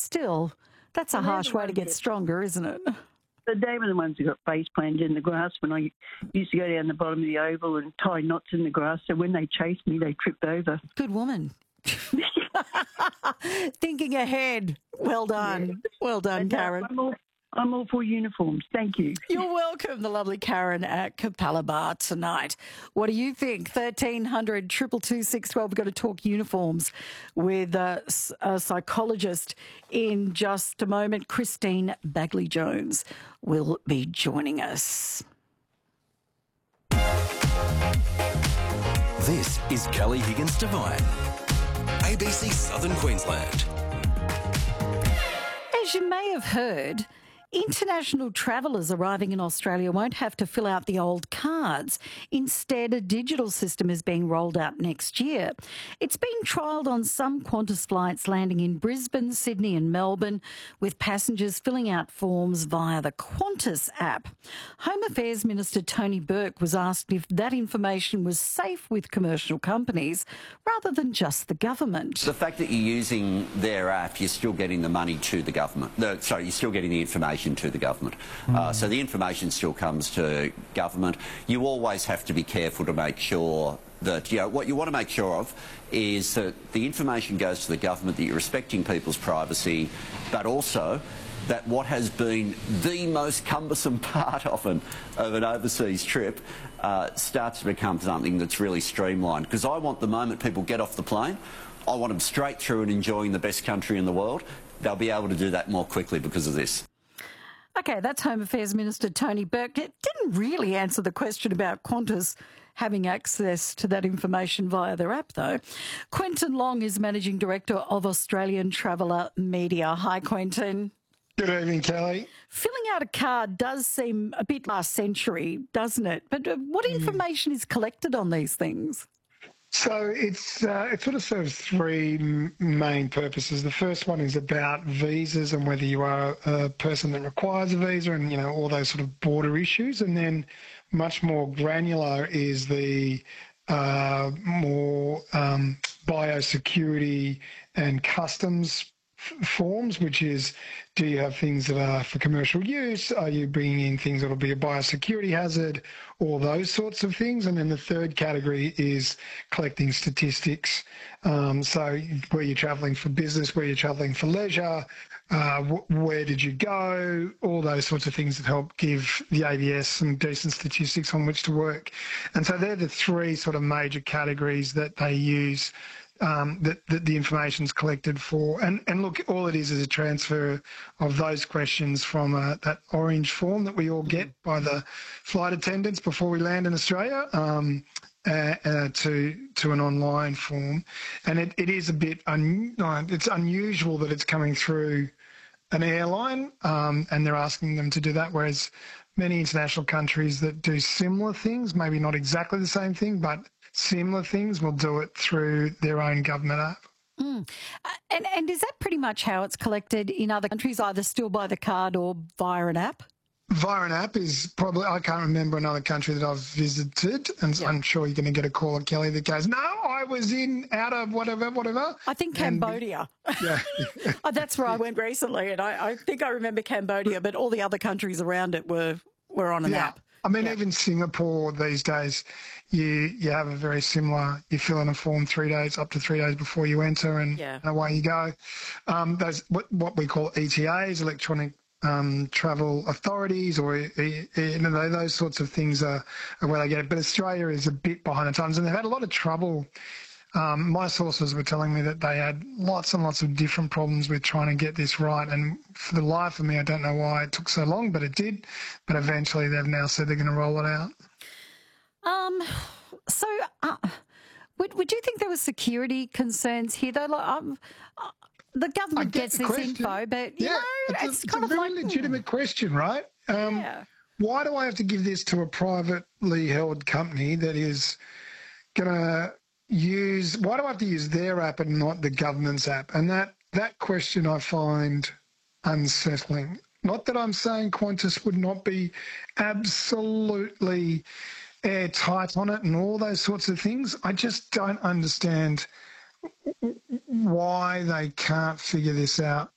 still, that's a Well, they're harsh the way to ones get that- stronger, isn't it? They were the ones who got face planted in the grass when I used to go down the bottom of the oval and tie knots in the grass. So when they chased me, they tripped over. Good woman. Thinking ahead. Well done. Yeah. Well done, Karen. I'm all for uniforms. Thank you. You're welcome, the lovely Karen at Capalaba tonight. What do you think? 1300 222 612. We've got to talk uniforms with a psychologist in just a moment. Christine Bagley-Jones will be joining us. This is Kelly Higgins Devine, ABC Southern Queensland. As you may have heard, international travellers arriving in Australia won't have to fill out the old cards. Instead, a digital system is being rolled out next year. It's been trialled on some Qantas flights landing in Brisbane, Sydney and Melbourne, with passengers filling out forms via the Qantas app. Home Affairs Minister Tony Burke was asked if that information was safe with commercial companies rather than just the government. The fact that you're using their app, you're still getting the money to the government. You're still getting the information to the government. So the information still comes to government. You always have to be careful to make sure that, what you want to make sure of is that the information goes to the government, that you're respecting people's privacy, but also that what has been the most cumbersome part often of an overseas trip starts to become something that's really streamlined. Because I want the moment people get off the plane, I want them straight through and enjoying the best country in the world. They'll be able to do that more quickly because of this. OK, that's Home Affairs Minister Tony Burke. It didn't really answer the question about Qantas having access to that information via their app, though. Quentin Long is Managing Director of Australian Traveller Media. Hi, Quentin. Good evening, Kelly. Filling out a card does seem a bit last century, doesn't it? But what information is collected on these things? So it sort of serves three main purposes. The first one is about visas and whether you are a person that requires a visa and, all those sort of border issues. And then much more granular is the more biosecurity and customs forms, which is, do you have things that are for commercial use? Are you bringing in things that will be a biosecurity hazard? All those sorts of things. And then the third category is collecting statistics. So where you're travelling for business, where you're travelling for leisure, where did you go? All those sorts of things that help give the ABS some decent statistics on which to work. And so they're the three sort of major categories that they use that the information's collected for. And look, all it is a transfer of those questions from that orange form that we all get by the flight attendants before we land in Australia to an online form. And it is a bit, it's unusual that it's coming through an airline and they're asking them to do that, whereas many international countries that do similar things, maybe not exactly the same thing, but similar things, will do it through their own government app. And is that pretty much how it's collected in other countries, either still by the card or via an app? Via an app is probably, I can't remember another country that I've visited, and I'm sure you're going to get a call at Kelly that goes, no, I was out of whatever. I think Cambodia. Yeah. That's where I went recently, and I think I remember Cambodia, but all the other countries around it were on an app. I mean, even Singapore these days, you have a very similar, you fill in a form up to 3 days before you enter, and away you go. Those what we call ETAs, electronic travel authorities, or those sorts of things are where they get it. But Australia is a bit behind the times, and they've had a lot of trouble. My sources were telling me that they had lots and lots of different problems with trying to get this right. And for the life of me, I don't know why it took so long, but it did. But eventually they've now said they're going to roll it out. So would you think there were security concerns here, though? The government gets this info, but, it's kind of a very legitimate question, right? Why do I have to give this to a privately held company that is going to why do I have to use their app and not the government's app? And that question I find unsettling. Not that I'm saying Qantas would not be absolutely airtight on it and all those sorts of things. I just don't understand why they can't figure this out